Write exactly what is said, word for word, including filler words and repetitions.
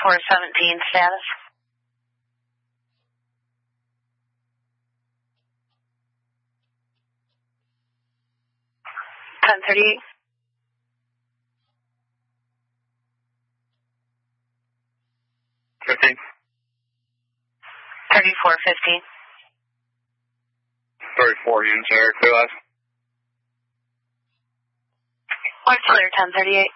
thirty-four seventeen status. ten thirty-eight. fifteen. thirty-four fifteen. thirty-four units, Eric, clear last. What's clear, ten thirty-eight.